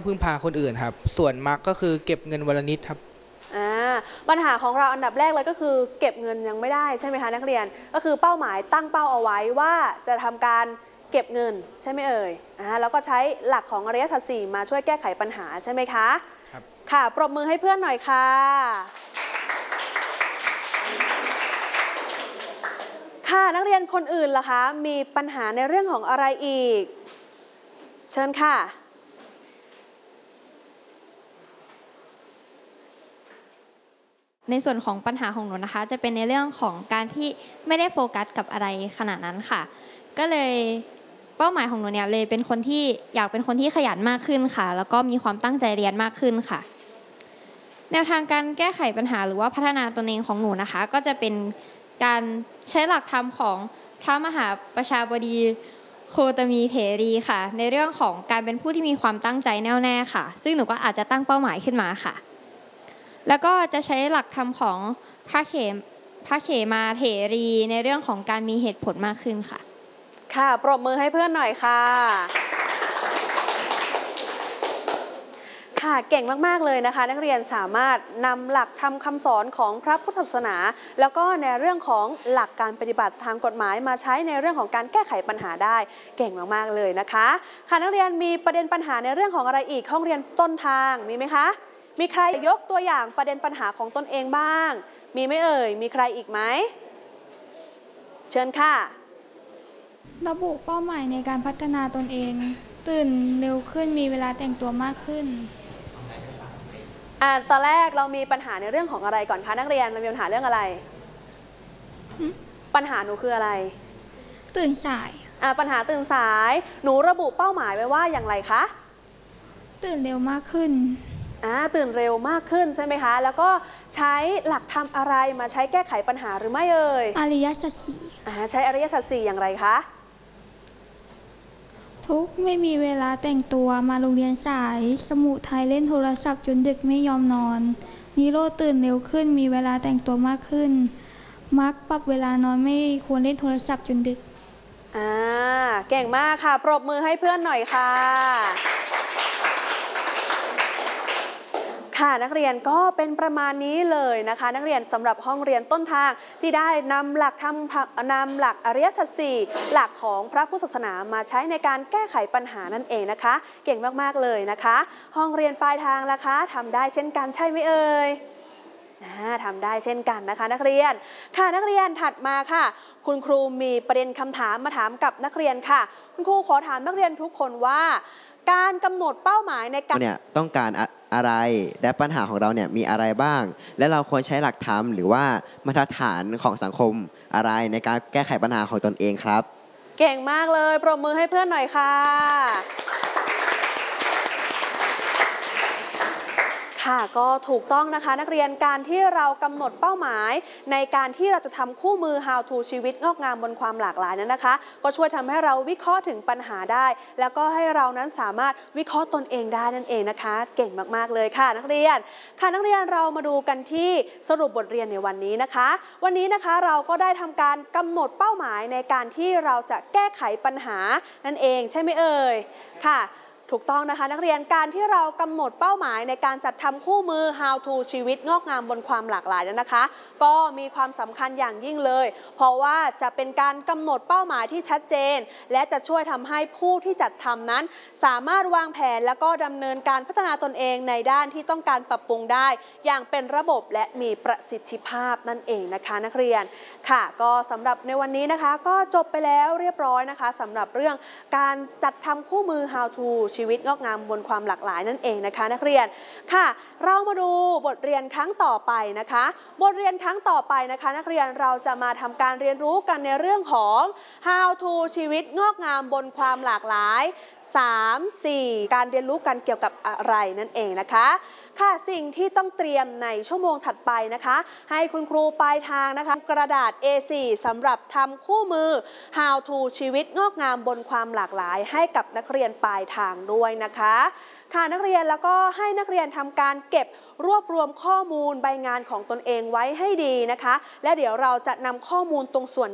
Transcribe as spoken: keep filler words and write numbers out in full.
พึ่งพาคนอื่นครับส่วนมักก็คือเก็บเงินวันละนิดครับอ่าปัญหาของเราอันดับแรกเลยก็คือเก็บเงินยังไม่ได้ใช่ไหมคะนักเรียนก็คือเป้าหมายตั้งเป้าเอาไว้ว่าจะทำการเก็บเงินใช่ไหมเอ่ยอ่าแล้วก็ใช้หลักของอริยสัจสี่มาช่วยแก้ไขปัญหาใช่ไหมคะครับค่ะปรบมือให้เพื่อนหน่อยค่ะค่ะนักเรียนคนอื่นล่ะคะมีปัญหาในเรื่องของอะไรอีกเชิญค่ะในส่วนของปัญหาของหนูนะคะจะเป็นในเรื่องของการที่ไม่ได้โฟกัสกับอะไรขนาดนั้นค่ะก็เลยเป้าหมายของหนูเนี่ยเลยเป็นคนที่อยากเป็นคนที่ขยันมากขึ้นค่ะแล้วก็มีความตั้งใจเรียนมากขึ้นค่ะแนวทางการแก้ไขปัญหาหรือว่าพัฒนาตนเองของหนูนะคะก็จะเป็นการใช้หลักธรรมของพระมหาประชาบดีโคตมีเถรีค่ะในเรื่องของการเป็นผู้ที่มีความตั้งใจแน่วแน่ค่ะซึ่งหนูก็อาจจะตั้งเป้าหมายขึ้นมาค่ะแล้วก็จะใช้หลักธรรมของพระเขมพระเขมาเถรีในเรื่องของการมีเหตุผลมากขึ้นค่ะค่ะปรบมือให้เพื่อนหน่อยค่ะค่ะเก่งมากๆเลยนะคะนักเรียนสามารถนำหลักธรรมคำสอนของพระพุทธศาสนาแล้วก็ในเรื่องของหลักการปฏิบัติทางกฎหมายมาใช้ในเรื่องของการแก้ไขปัญหาได้เก่งมากๆเลยนะคะค่ะนักเรียนมีประเด็นปัญหาในเรื่องของอะไรอีกห้องเรียนต้นทางมีไหมคะมีใครยกตัวอย่างประเด็นปัญหาของตนเองบ้างมีไหมเอ่ยมีใครอีกไหมเชิญค่ะระบุเป้าหมายในการพัฒนาตนเองตื่นเร็วขึ้นมีเวลาแต่งตัวมากขึ้นอ่าตอนแรกเรามีปัญหาในเรื่องของอะไรก่อนคะนักเรียนเรามีปัญหาเรื่องอะไรปัญหาหนูคืออะไรตื่นสายอ่าปัญหาตื่นสายหนูระบุเป้าหมายไว้ว่าอย่างไรคะตื่นเร็วมากขึ้นอ่าตื่นเร็วมากขึ้นใช่ไหมคะแล้วก็ใช้หลักธรรมอะไรมาใช้แก้ไขปัญหาหรือไม่เอ่ยอริยสัจสี่อ่าใช้อริยสัจสี่อย่างไรคะทุกไม่มีเวลาแต่งตัวมาโรงเรียนสายสมุทัยเล่นโทรศัพท์จนดึกไม่ยอมนอนนิโรธตื่นเร็วขึ้นมีเวลาแต่งตัวมากขึ้นมักปรับเวลานอนไม่ควรเล่นโทรศัพท์จนดึกอ่าเก่งมากค่ะปรบมือให้เพื่อนหน่อยค่ะค่ะนักเรียนก็เป็นประมาณนี้เลยนะคะนักเรียนสำหรับห้องเรียนต้นทางที่ได้นำหลักธรรมนำหลักอริยสัจสี่หลักของพระพุทธศาสนามาใช้ในการแก้ไขปัญหานั่นเองนะคะเก่งมากๆเลยนะคะห้องเรียนปลายทางล่ะคะทำได้เช่นกันใช่ไหมเอ่ยทำได้เช่นกันนะคะนักเรียนค่ะนักเรียนถัดมาค่ะคุณครูมีประเด็นคำถามมาถามกับนักเรียนค่ะคุณครูขอถามนักเรียนทุกคนว่าการกำหนดเป้าหมายในการเนี่ยต้องการอะไรและปัญหาของเราเนี่ยมีอะไรบ้างและเราควรใช้หลักธรรมหรือว่ามาตรฐานของสังคมอะไรในการแก้ไขปัญหาของตนเองครับเก่งมากเลยปรบมือให้เพื่อนหน่อยค่ะค่ะก็ถูกต้องนะคะนักเรียนการที่เรากำหนดเป้าหมายในการที่เราจะทำคู่มือ How to ชีวิตงอกงามบนความหลากหลายนั้นนะคะก็ช่วยทำให้เราวิเคราะห์ถึงปัญหาได้แล้วก็ให้เรานั้นสามารถวิเคราะห์ตนเองได้นั่นเองนะคะเก่งมากๆเลยค่ะนักเรียนค่ะนักเรียนเรามาดูกันที่สรุปบทเรียนในวันนี้นะคะวันนี้นะคะเราก็ได้ทำการกำหนดเป้าหมายในการที่เราจะแก้ไขปัญหานั่นเองใช่ไหมเอ่ยค่ะถูกต้องนะคะนักเรียนการที่เรากำหนดเป้าหมายในการจัดทำคู่มือ How to ชีวิตงอกงามบนความหลากหลายนั้นนะคะก็มีความสำคัญอย่างยิ่งเลยเพราะว่าจะเป็นการกำหนดเป้าหมายที่ชัดเจนและจะช่วยทำให้ผู้ที่จัดทำนั้นสามารถวางแผนและก็ดำเนินการพัฒนาตนเองในด้านที่ต้องการปรับปรุงได้อย่างเป็นระบบและมีประสิทธิภาพนั่นเองนะคะนักเรียนค่ะก็สำหรับในวันนี้นะคะก็จบไปแล้วเรียบร้อยนะคะสำหรับเรื่องการจัดทำคู่มือ How toชีวิตงอกงามบนความหลากหลายนั่นเองนะคะนักเรียนค่ะเรามาดูบทเรียนครั้งต่อไปนะคะบทเรียนครั้งต่อไปนะคะนักเรียนเราจะมาทำการเรียนรู้กันในเรื่องของ How to ชีวิตงอกงามบนความหลากหลายสาม สี่การเรียนรู้กันเกี่ยวกับอะไรนั่นเองนะคะค่ะสิ่งที่ต้องเตรียมในชั่วโมงถัดไปนะคะให้คุณครูปลายทางนะคะกระดาษ เอ โฟร์ สำหรับทำคู่มือ How to ชีวิตงอกงามบนความหลากหลายให้กับนักเรียนปลายทางด้วยนะคะค่ะนักเรียนแล้วก็ให้นักเรียนทำการเก็บรวบรวมข้อมูลใบงานของตนเองไว้ให้ดีนะคะและเดี๋ยวเราจะนำข้อมูลตรงส่วน